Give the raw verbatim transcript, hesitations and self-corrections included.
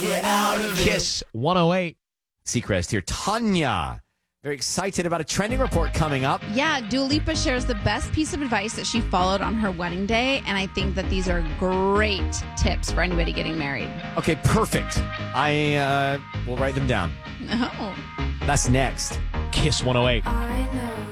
Get out of it. Kiss one oh eight. Seacrest here. Tanya, very excited about a trending report coming up. Yeah, Dua Lipa shares the best piece of advice that she followed on her wedding day, and I think that these are great tips for anybody getting married. Okay, perfect. I uh, will write them down. Oh. That's next. Kiss one oh eight. I know